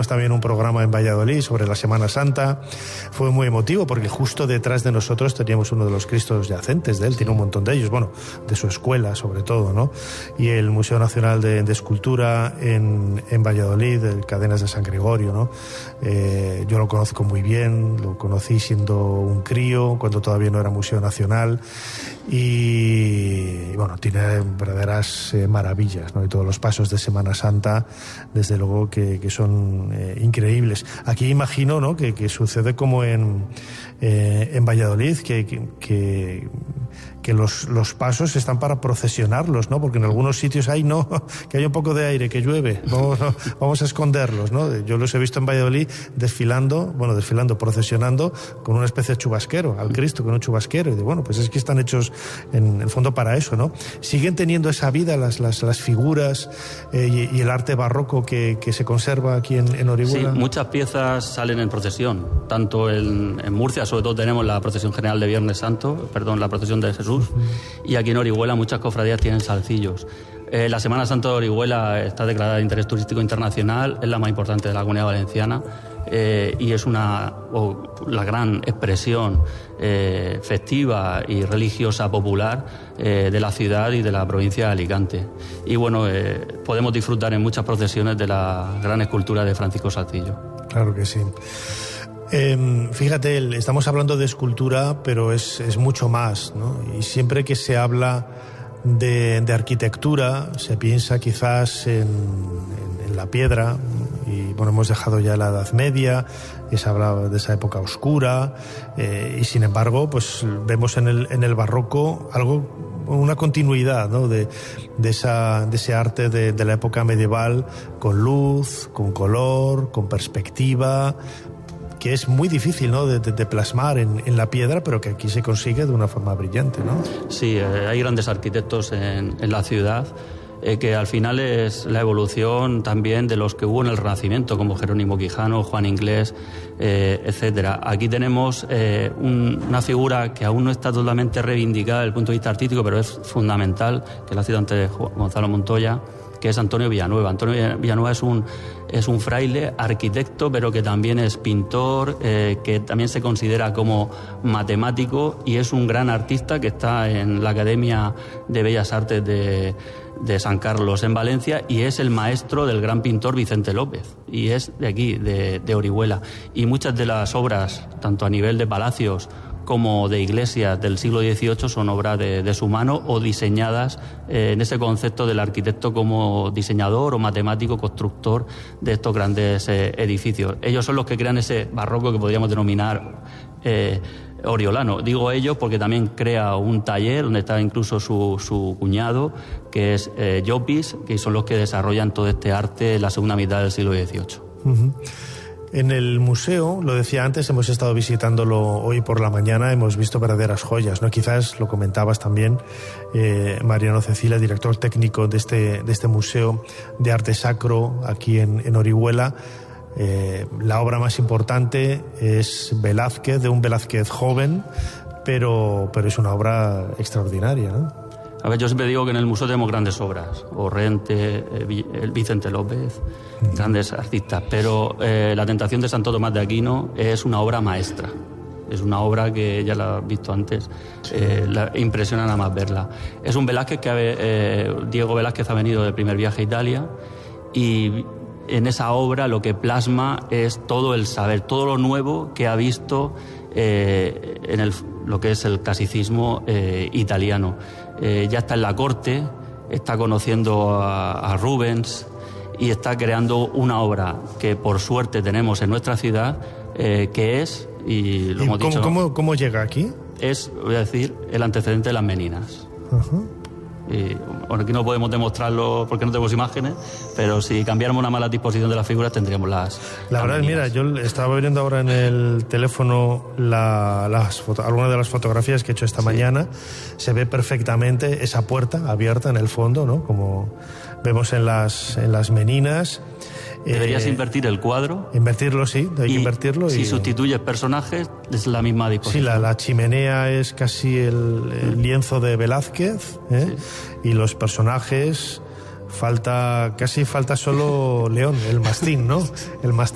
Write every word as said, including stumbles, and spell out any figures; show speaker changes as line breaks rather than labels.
También un programa en Valladolid sobre la Semana Santa. Fue muy emotivo porque justo detrás de nosotros teníamos uno de los Cristos yacentes de él, tiene un montón de ellos, bueno, de su escuela sobre todo, ¿no? Y el Museo Nacional de, de Escultura en, en Valladolid, el Cadenas de San Gregorio, ¿no? Eh, yo lo conozco muy bien, lo conocí siendo un crío, cuando todavía no era Museo Nacional, y bueno, tiene verdaderas eh, maravillas, ¿no? Y todos los pasos de Semana Santa, desde luego que, que son eh, increíbles. Aquí imagino, ¿no?, que, que sucede como en, eh, en Valladolid, que, que, que que los, los pasos están para procesionarlos, ¿no? Porque en algunos sitios hay, no, que hay un poco de aire, que llueve, vamos, no, vamos a esconderlos, ¿no? Yo los he visto en Valladolid desfilando, bueno, desfilando, procesionando con una especie de chubasquero, al Cristo con un chubasquero, y de, bueno, pues es que están hechos en el fondo para eso, ¿no? Siguen teniendo esa vida las, las, las figuras eh, y, y el arte barroco que, que se conserva aquí en, en Orihuela.
Sí, muchas piezas salen en procesión, tanto en, en Murcia, sobre todo tenemos la procesión general de Viernes Santo, perdón, la procesión de Jesús, y aquí en Orihuela muchas cofradías tienen salcillos. Eh, la Semana Santa de Orihuela está declarada de interés turístico internacional, es la más importante de la Comunidad Valenciana, eh, y es una o, la gran expresión eh, festiva y religiosa popular eh, de la ciudad y de la provincia de Alicante. Y bueno, eh, podemos disfrutar en muchas procesiones de la gran escultura de Francisco Salcillo.
Claro que sí. Eh, fíjate, estamos hablando de escultura, pero es, es mucho más, ¿no? Y siempre que se habla de, de arquitectura, se piensa quizás en, en, en la piedra, y bueno, hemos dejado ya la Edad Media, y se hablaba de esa época oscura, eh, y sin embargo, pues vemos en el, en el barroco algo, una continuidad, ¿no?, de, de, esa, de ese arte de, de la época medieval, con luz, con color, con perspectiva, que es muy difícil, ¿no?, de, de, de plasmar en, en la piedra, pero que aquí se consigue de una forma brillante, ¿no?
Sí, eh, hay grandes arquitectos en, en la ciudad, eh, que al final es la evolución también de los que hubo en el Renacimiento, como Jerónimo Quijano, Juan Inglés, eh, etcétera. Aquí tenemos eh, un, una figura que aún no está totalmente reivindicada desde el punto de vista artístico, pero es fundamental, que la ha citado antes Gonzalo Montoya, que es Antonio Villanueva. Antonio Villanueva es un, es un fraile, arquitecto, pero que también es pintor, eh, que también se considera como matemático, y es un gran artista que está en la Academia de Bellas Artes de, de San Carlos en Valencia, y es el maestro del gran pintor Vicente López, y es de aquí, de, de Orihuela. Y muchas de las obras, tanto a nivel de palacios como de iglesias del siglo dieciocho, son obras de, de su mano, o diseñadas eh, en ese concepto del arquitecto como diseñador o matemático constructor de estos grandes eh, edificios. Ellos son los que crean ese barroco que podríamos denominar eh, oriolano. Digo ellos porque también crea un taller donde está incluso su, su cuñado, que es eh, Llopis, que son los que desarrollan todo este arte en la segunda mitad del siglo dieciocho.
Uh-huh. En el museo, lo decía antes, hemos estado visitándolo hoy por la mañana, hemos visto verdaderas joyas, ¿no? Quizás lo comentabas también, eh, Mariano Cecilia, director técnico de este, de este Museo de Arte Sacro aquí en, en Orihuela. Eh, la obra más importante es Velázquez, de un Velázquez joven, pero, pero es una obra extraordinaria, ¿no?
A ver, yo siempre digo que en el museo tenemos grandes obras, Orrente, el Vicente López, uh-huh. grandes artistas, pero eh, La Tentación de Santo Tomás de Aquino es una obra maestra. Es una obra que ya la has visto antes, sí. eh, la, impresiona nada más verla. Es un Velázquez que eh, Diego Velázquez ha venido de primer viaje a Italia, y en esa obra lo que plasma es todo el saber, todo lo nuevo que ha visto eh, en el, lo que es el clasicismo eh, italiano. Eh, ya está en la corte, está conociendo a, a Rubens, y está creando una obra que por suerte tenemos en nuestra ciudad, eh, que es, y lo
¿Y
hemos
cómo,
dicho...
¿cómo, ¿Cómo llega aquí?
Es, voy a decir, el antecedente de las Meninas.
Uh-huh.
Y, bueno, aquí no podemos demostrarlo porque no tenemos imágenes, pero si cambiáramos una mala disposición de las figuras tendríamos las...
La
las
verdad,
meninas.
mira, yo estaba viendo ahora en el teléfono la, las foto, algunas de las fotografías que he hecho esta sí. mañana. Se ve perfectamente esa puerta abierta en el fondo, ¿no? Como vemos en las, en las Meninas.
Deberías
eh,
invertir el cuadro.
Invertirlo, sí, hay
y
que invertirlo.
Si
y,
sustituyes personajes, es la misma disposición.
Sí, la, la chimenea es casi el, el lienzo de Velázquez, ¿eh? Sí. Y los personajes, falta casi falta solo León, el mastín, ¿no? El mastín.